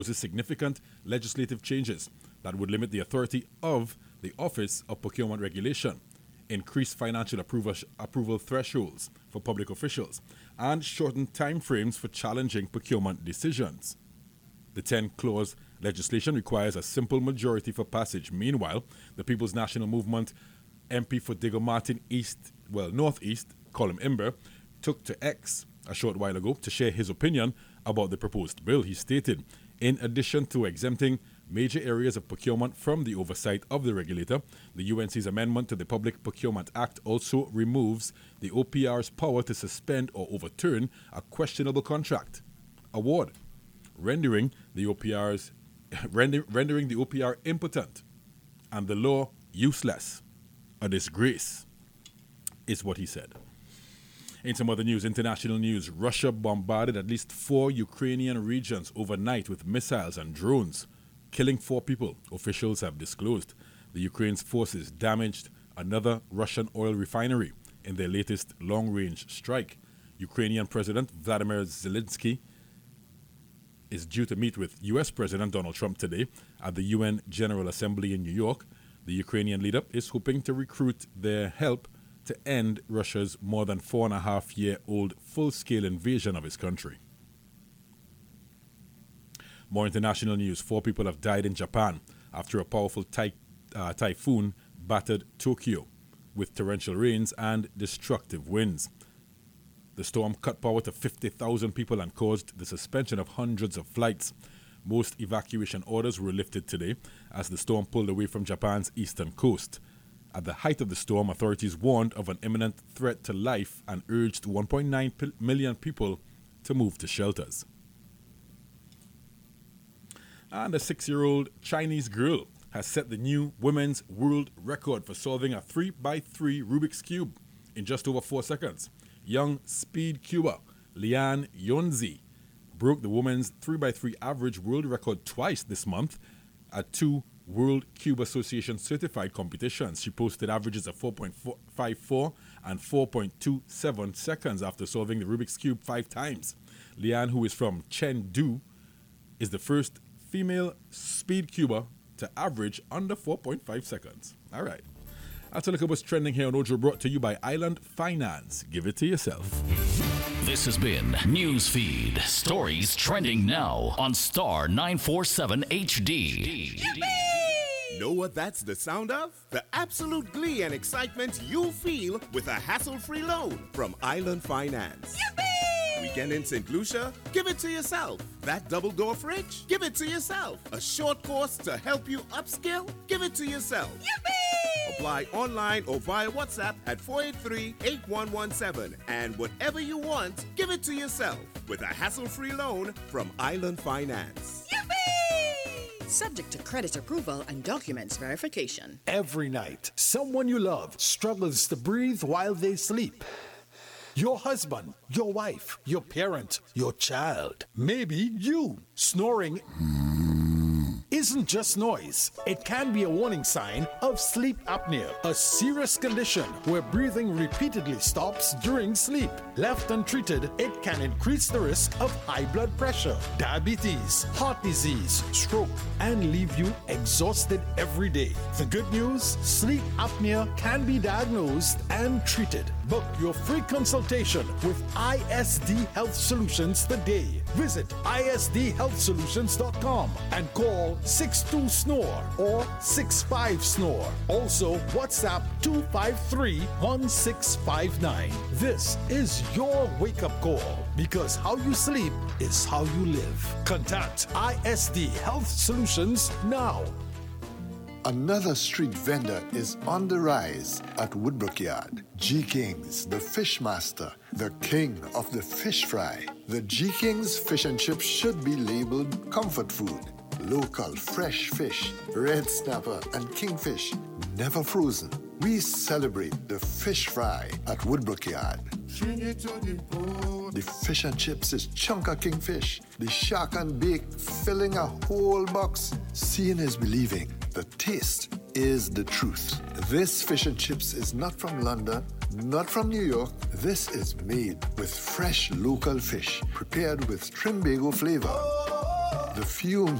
significant legislative changes that would limit the authority of the Office of Procurement Regulation, increase financial approval thresholds for public officials, and shorten timeframes for challenging procurement decisions. The 10-clause legislation requires a simple majority for passage. Meanwhile, the People's National Movement MP for Diego Martin Northeast, Colum Imber, took to X a short while ago to share his opinion about the proposed bill. He stated, in addition to exempting major areas of procurement from the oversight of the regulator, the UNC's amendment to the Public Procurement Act also removes the OPR's power to suspend or overturn a questionable contract award, rendering the OPR impotent and the law useless. A disgrace, is what he said. In some other news, international news, Russia bombarded at least 4 Ukrainian regions overnight with missiles and drones, killing 4 people, officials have disclosed. The Ukraine's forces damaged another Russian oil refinery in their latest long-range strike. Ukrainian President Vladimir Zelensky is due to meet with U.S. President Donald Trump today at the UN General Assembly in New York. The Ukrainian leader is hoping to recruit their help to end Russia's more than 4.5-year-old full-scale invasion of his country. More international news. 4 people have died in Japan after a powerful typhoon battered Tokyo with torrential rains and destructive winds. The storm cut power to 50,000 people and caused the suspension of hundreds of flights. Most evacuation orders were lifted today as the storm pulled away from Japan's eastern coast. At the height of the storm, authorities warned of an imminent threat to life and urged 1.9 million people to move to shelters. And a 6-year-old Chinese girl has set the new women's world record for solving a 3x3 Rubik's Cube in just over 4 seconds. Young speed cuber Lian Yonzi broke the women's 3x3 average world record twice this month at 2 World Cube Association certified competitions. She posted averages of 4.54 and 4.27 seconds after solving the Rubik's Cube 5 times. Lian, who is from Chengdu, is the first female speed cuber to average under 4.5 seconds. All right. That's a look at what's trending here on Ojo, brought to you by Island Finance. Give it to yourself. This has been Newsfeed. Stories trending now on Star 947 HD. Yippee! Know what that's the sound of? The absolute glee and excitement you'll feel with a hassle-free loan from Island Finance. Yippee! Weekend in St. Lucia? Give it to yourself. That double-door fridge? Give it to yourself. A short course to help you upskill? Give it to yourself. Yippee! Apply online or via WhatsApp at 483-8117. And whatever you want, give it to yourself with a hassle-free loan from Island Finance. Yippee! Subject to credit approval and documents verification. Every night, someone you love struggles to breathe while they sleep. Your husband, your wife, your parent, your child, maybe you. Snoring isn't just noise. It can be a warning sign of sleep apnea, a serious condition where breathing repeatedly stops during sleep. Left untreated, it can increase the risk of high blood pressure, diabetes, heart disease, stroke, and leave you exhausted every day. The good news, sleep apnea can be diagnosed and treated. Book your free consultation with ISD Health Solutions today. Visit isdhealthsolutions.com and call 62-SNORE or 65-SNORE. Also, WhatsApp 253-1659. This is your wake-up call because how you sleep is how you live. Contact ISD Health Solutions now. Another street vendor is on the rise at Woodbrook Yard. G. King's, the fish master, the king of the fish fry. The G. King's fish and chips should be labeled comfort food. Local fresh fish, red snapper and kingfish, never frozen. We celebrate the fish fry at Woodbrook Yard. The fish and chips is chunka kingfish. The shark and bake filling a whole box. Seeing is believing. The taste is the truth. This fish and chips is not from London, not from New York. This is made with fresh local fish, prepared with Trinbago flavor. The fumes